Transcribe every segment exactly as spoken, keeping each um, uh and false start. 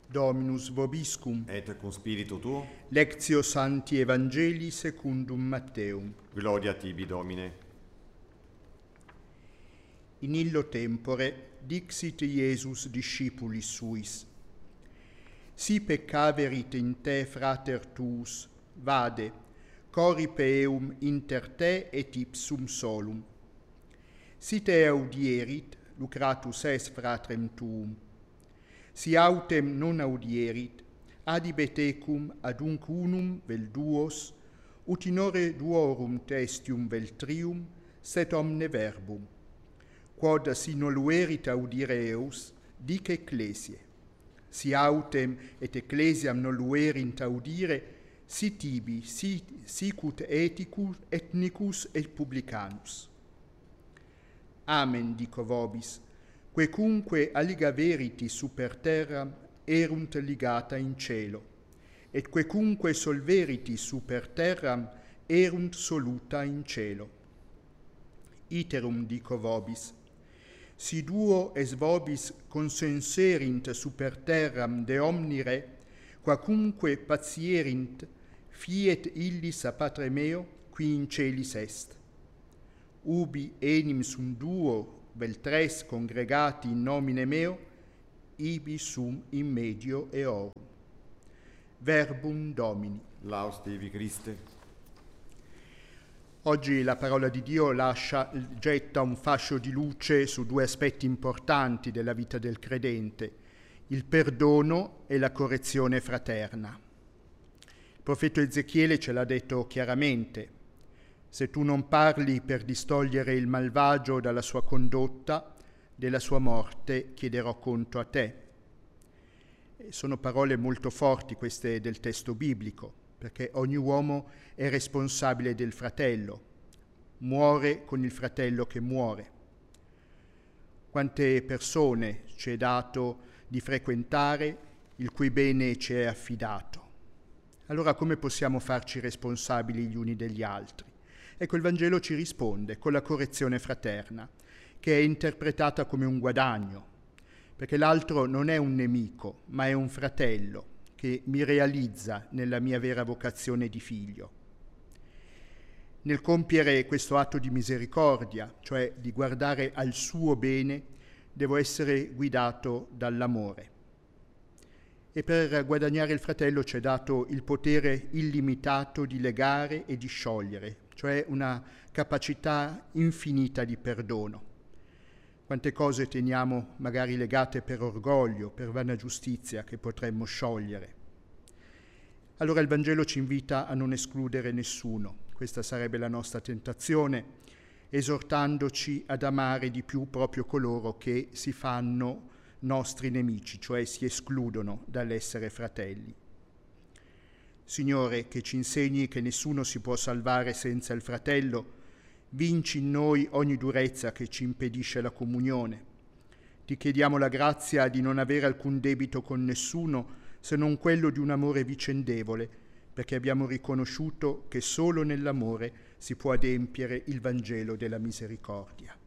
Dominus vobiscum. Et cum spiritu tuo. Lectio Sancti Evangelii secundum Matteum. Gloria tibi, Domine. In illo tempore dixit Iesus discipulis suis. Si peccaverit in te frater tuus, vade, corripe eum inter te et ipsum solum. Si te audierit, lucratus es fratrem tuum. Si autem non audierit, adibe tecum adunc unum vel duos, ut inore duorum testium vel trium, sed omne verbum. Quod si noluerit audire eus, dic ecclesiae. Si autem et ecclesiam noluerint audire, si tibi, si, sicut ethicus, ethnicus et publicanus. Amen, dico vobis, quecunque aliga veriti super terram erunt ligata in cielo, et quecunque solveriti super terram erunt soluta in cielo. Iterum dico vobis, si duo es vobis consenserint super terram de omni re, quacunque patierint, fiet illis a Patre meo, qui in celis est. Ubi enim sum duo vel tres congregati in nomine meo, ibi sum in medio eorum. Verbum Domini. Laus tibi, Christe. Oggi la parola di Dio lascia, getta un fascio di luce su due aspetti importanti della vita del credente, il perdono e la correzione fraterna. Il profeta Ezechiele ce l'ha detto chiaramente: se tu non parli per distogliere il malvagio dalla sua condotta, della sua morte chiederò conto a te. E sono parole molto forti queste del testo biblico, perché ogni uomo è responsabile del fratello, muore con il fratello che muore. Quante persone ci è dato di frequentare, il cui bene ci è affidato. Allora come possiamo farci responsabili gli uni degli altri? Ecco, il Vangelo ci risponde con la correzione fraterna, che è interpretata come un guadagno, perché l'altro non è un nemico, ma è un fratello che mi realizza nella mia vera vocazione di figlio. Nel compiere questo atto di misericordia, cioè di guardare al suo bene, devo essere guidato dall'amore. E per guadagnare il fratello ci è dato il potere illimitato di legare e di sciogliere, cioè una capacità infinita di perdono. Quante cose teniamo magari legate per orgoglio, per vana giustizia, che potremmo sciogliere. Allora il Vangelo ci invita a non escludere nessuno. Questa sarebbe la nostra tentazione, esortandoci ad amare di più proprio coloro che si fanno nostri nemici, cioè si escludono dall'essere fratelli. Signore, che ci insegni che nessuno si può salvare senza il fratello, vinci in noi ogni durezza che ci impedisce la comunione. Ti chiediamo la grazia di non avere alcun debito con nessuno se non quello di un amore vicendevole, perché abbiamo riconosciuto che solo nell'amore si può adempiere il Vangelo della misericordia.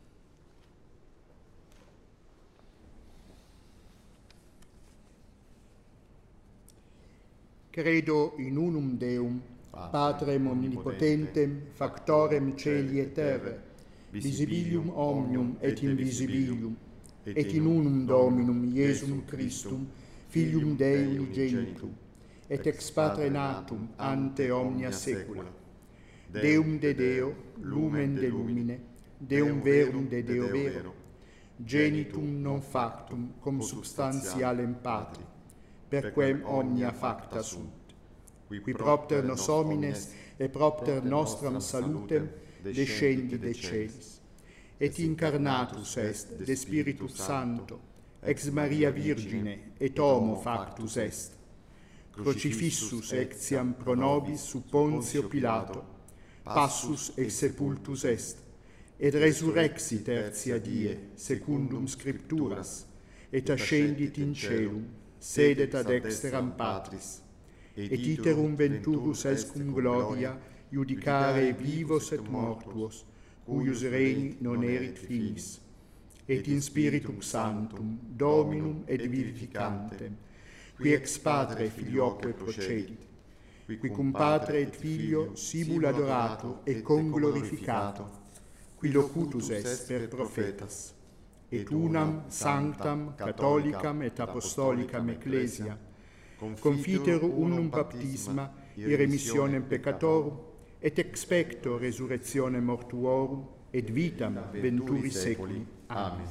Credo in unum Deum, Patrem omnipotentem, factorem celi et terrae, visibilium omnium et invisibilium, et in unum Dominum Iesum Christum, Filium Dei unigenitum, et ex Patre natum ante omnia saecula, Deum de Deo, lumen de lumine, Deum verum de Deo vero, genitum non factum cum substantialem Patri, per quem omnia facta sunt, qui propter nos homines et propter nostram salutem descendi de celis, et incarnatus est de Spiritus Sancto, ex Maria Virgine, et homo factus est, crucifissus ectiam pro nobis sub Pontio Pilato, passus et sepultus est, et resurrexit tertia die, secundum Scripturas, et ascendit in caelum, sedet ad exteram Patris, et iterum venturus est cum gloria judicare vivos et mortuos, cuius regni non erit finis, et in Spiritum Sanctum, Dominum et vivificantem, qui ex Patre filioque procedit, qui cum Patre et Filio simul adorato et conglorificato, qui locutus est per prophetas, et unam sanctam catholicam et apostolicam ecclesia, confiteru unum baptisma et remissionem peccatorum, et expecto resurrectionem mortuorum, et vitam venturis seculi. Amen.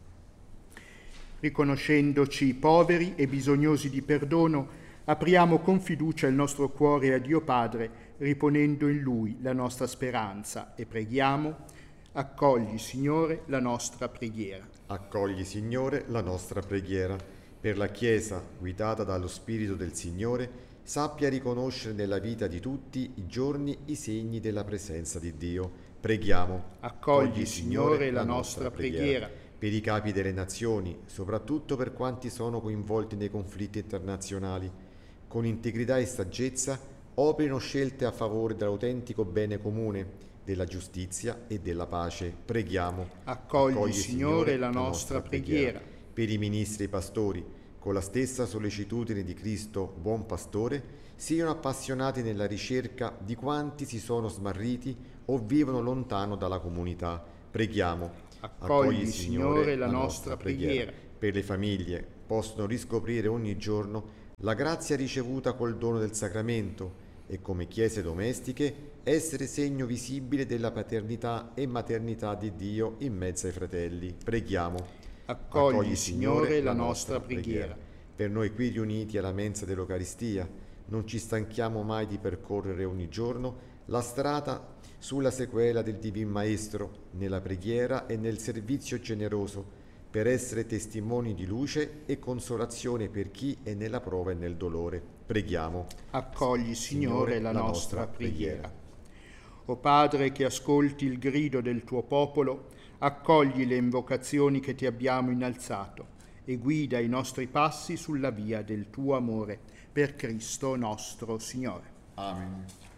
Riconoscendoci poveri e bisognosi di perdono, apriamo con fiducia il nostro cuore a Dio Padre, riponendo in Lui la nostra speranza, e preghiamo: accogli, Signore, la nostra preghiera. Accogli, Signore, la nostra preghiera. Per la Chiesa, guidata dallo Spirito del Signore, sappia riconoscere nella vita di tutti i giorni i segni della presenza di Dio. Preghiamo. Accogli, Signore, la nostra preghiera. Per i capi delle nazioni, soprattutto per quanti sono coinvolti nei conflitti internazionali, con integrità e saggezza operino scelte a favore dell'autentico bene comune, della giustizia e della pace. Preghiamo. Accogli, Accogli Signore, la nostra preghiera. preghiera. Per i ministri e i pastori, con la stessa sollecitudine di Cristo, buon pastore, siano appassionati nella ricerca di quanti si sono smarriti o vivono lontano dalla comunità. Preghiamo. Accogli, Accogli Signore, la nostra preghiera. preghiera. Per le famiglie, possono riscoprire ogni giorno la grazia ricevuta col dono del sacramento e come chiese domestiche essere segno visibile della paternità e maternità di Dio in mezzo ai fratelli. Preghiamo. Accogli, Accogli Signore, la nostra preghiera. preghiera. Per noi qui riuniti alla mensa dell'Eucaristia, non ci stanchiamo mai di percorrere ogni giorno la strada sulla sequela del Divin Maestro, nella preghiera e nel servizio generoso, per essere testimoni di luce e consolazione per chi è nella prova e nel dolore. Preghiamo. Accogli, Signore, Signore la, la nostra preghiera. preghiera. O Padre, che ascolti il grido del tuo popolo, accogli le invocazioni che ti abbiamo innalzato e guida i nostri passi sulla via del tuo amore. Per Cristo nostro Signore. Amen.